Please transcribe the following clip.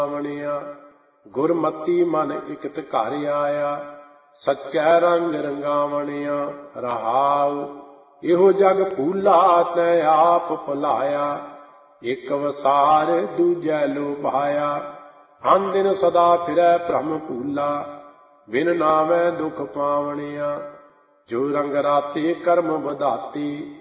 ਬਣਿਆ। ਗੁਰਮਤੀ ਮਨ ਇਕਤ ਘਰ ਆਇਆ, ਸੱਚੈ ਰੰਗ ਰੰਗਾਵਣਿਆ। ਰਹਾਉ ਇਹੋ ਜਗ ਭੂਲਾ ਤੈ ਆਪ ਭੁਲਾਇਆ, ਇੱਕ ਵਸਾਰ ਦੂਜੈ ਲੋਭਾਇਆ। ਅਨ ਦਿਨ ਸਦਾ ਫਿਰੈ ਭ੍ਰਮ ਭੂਲਾ, ਬਿਨ ਨਾਮੈ ਦੁਖ ਪਾਵਣਿਆ। ਜੋ ਰੰਗ ਰਾਤੇ ਕਰਮ ਵਧਾਤੀ,